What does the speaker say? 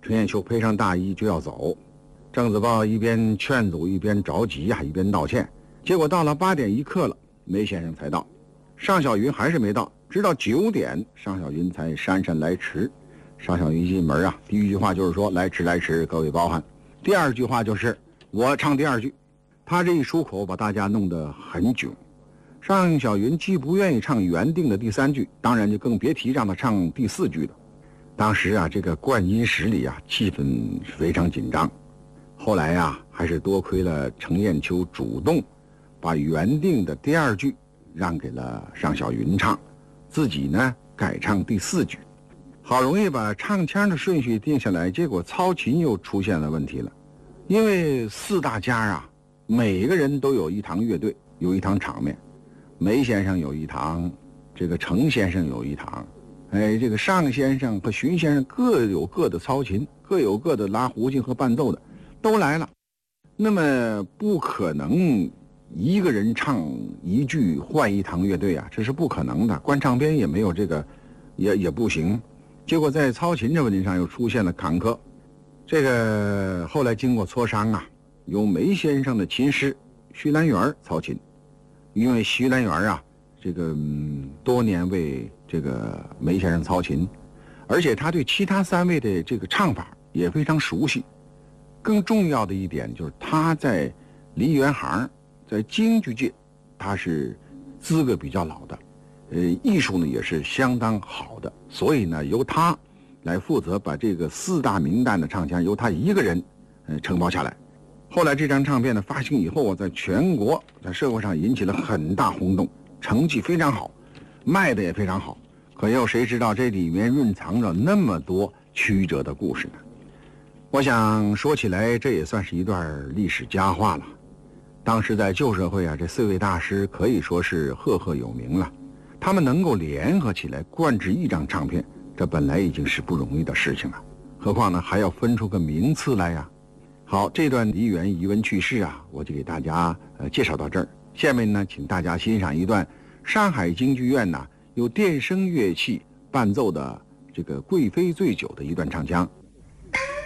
陈彦秋披上大衣就要走，郑子豹一边劝阻一边着急一边道歉。结果到了8点1刻了，梅先生才到，尚小云还是没到，直到9点，尚小云才姗姗来迟。尚小云进门第一句话就是说来迟来迟，各位包涵。第二句话就是我唱第2句。他这一出口把大家弄得很囧。尚小云既不愿意唱原定的第3句，当然就更别提让他唱第4句了。当时这个灌音室里气氛非常紧张。后来还是多亏了程砚秋主动把原定的第2句让给了尚小云唱，自己呢改唱第4句。好容易把唱腔的顺序定下来，结果操琴又出现了问题了。因为4大家每个人都有一堂乐队，有一堂场面。梅先生有一堂，这个程先生有一堂，这个尚先生和荀先生各有各的操琴，各有各的拉胡琴和伴奏的，都来了。那么不可能一个人唱1句换一堂乐队这是不可能的，关唱片也没有这个，也不行。结果在操琴这问题上又出现了坎坷。这个后来经过磋商由梅先生的琴师徐兰元操琴，因为徐兰元这个多年为这个梅先生操琴，而且他对其他3位的这个唱法也非常熟悉。更重要的一点就是他在梨园行，在京剧界他是资格比较老的，艺术呢也是相当好的，所以呢由他来负责把这个4大名旦的唱腔由他一个人承包下来。后来这张唱片的发行以后在全国在社会上引起了很大轰动，成绩非常好，卖的也非常好。可又谁知道这里面蕴藏着那么多曲折的故事呢？我想说起来这也算是一段历史佳话了。当时在旧社会这4位大师可以说是赫赫有名了，他们能够联合起来灌制一张唱片，这本来已经是不容易的事情了，何况呢还要分出个名次来呀。好，这段梨园遗闻趣事我就给大家介绍到这儿。下面呢请大家欣赏一段上海京剧院由电声乐器伴奏的这个贵妃醉酒的一段唱腔。